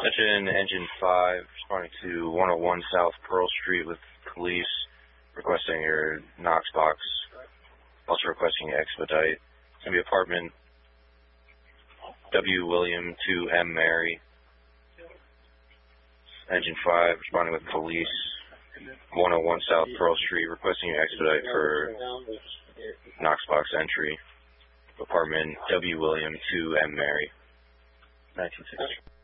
Attention Engine 5, responding to 101 South Pearl Street with police, requesting your Knox box, also requesting expedite. It's going to be apartment W. William to M. Mary. Engine 5, responding with police, 101 South Pearl Street, requesting your expedite for Knox box entry. Apartment W. William to M. Mary. 1960.